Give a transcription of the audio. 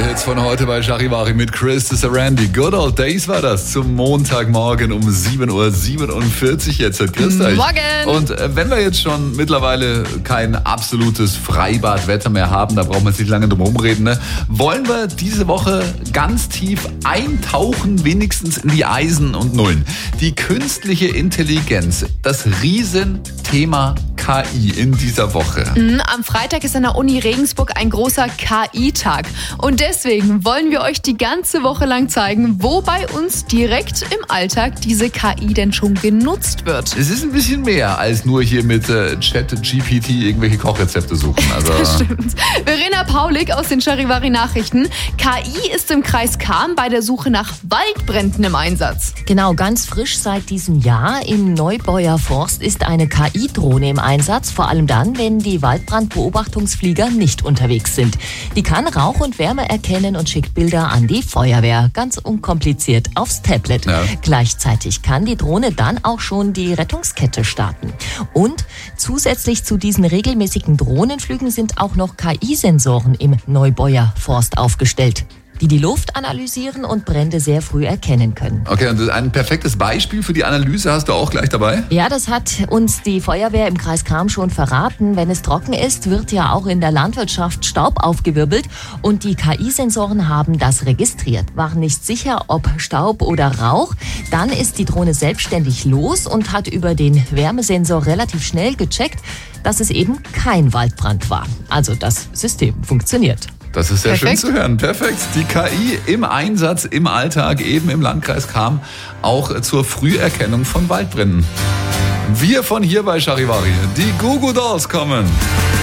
Hits von heute bei Charivari mit Chris Randy. Good Old Days war das zum Montagmorgen um 7.47 Uhr jetzt. Grüßt euch. Morgen. Und wenn wir jetzt schon mittlerweile kein absolutes Freibadwetter mehr haben, da brauchen wir jetzt nicht lange drum rumreden, ne? Wollen wir diese Woche ganz tief eintauchen, wenigstens in die Eisen und Nullen. Die künstliche Intelligenz, das Riesenthema KI in dieser Woche. Am Freitag ist an der Uni Regensburg ein großer KI-Tag. Und deswegen wollen wir euch die ganze Woche lang zeigen, wo bei uns direkt im Alltag diese KI denn schon genutzt wird. Es ist ein bisschen mehr als nur hier mit ChatGPT irgendwelche Kochrezepte suchen. Also Das stimmt. Verena Paulik aus den Charivari Nachrichten. KI ist im Kreis Cham bei der Suche nach Waldbränden im Einsatz. Genau, ganz frisch seit diesem Jahr im Neubeuer Forst ist eine KI-Drohne im Einsatz, vor allem dann, wenn die Waldbrandbeobachtungsflieger nicht unterwegs sind. Die kann Rauch und Wärme erkennen und schickt Bilder an die Feuerwehr, ganz unkompliziert aufs Tablet. Ja. Gleichzeitig kann die Drohne dann auch schon die Rettungskette starten. Und zusätzlich zu diesen regelmäßigen Drohnenflügen sind auch noch KI-Sensoren im Neubeuer Forst aufgestellt, die Luft analysieren und Brände sehr früh erkennen können. okay, und ein perfektes Beispiel für die Analyse hast du auch gleich dabei? Ja, das hat uns die Feuerwehr im Kreis Cham schon verraten. Wenn es trocken ist, wird ja auch in der Landwirtschaft Staub aufgewirbelt und die KI-Sensoren haben das registriert. Waren nicht sicher, ob Staub oder Rauch. Dann ist die Drohne selbstständig los und hat über den Wärmesensor relativ schnell gecheckt, dass es eben kein Waldbrand war. Also das System funktioniert. Das ist sehr Perfekt. schön zu hören. Perfekt. Die KI im Einsatz, im Alltag, eben im Landkreis Cham, auch zur Früherkennung von Waldbränden. Wir von hier bei Charivari, die Goo Goo Dolls kommen.